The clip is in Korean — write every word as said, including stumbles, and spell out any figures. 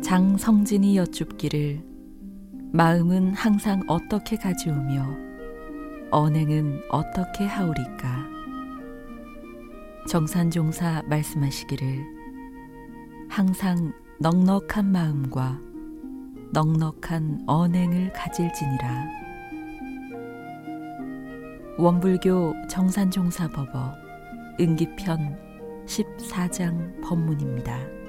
장성진이 여쭙기를 마음은 항상 어떻게 가지우며 언행은 어떻게 하오리까. 정산종사 말씀하시기를 항상 넉넉한 마음과 넉넉한 언행을 가질지니라. 원불교 정산종사법어 응기편 십사 장 법문입니다.